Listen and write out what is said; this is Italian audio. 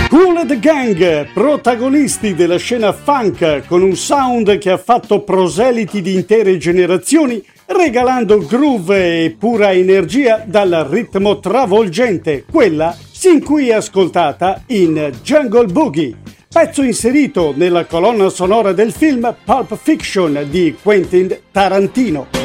Kool and the Gang, protagonisti della scena funk con un sound che ha fatto proseliti di intere generazioni, regalando groove e pura energia dal ritmo travolgente, quella sin qui ascoltata in Jungle Boogie, pezzo inserito nella colonna sonora del film Pulp Fiction di Quentin Tarantino.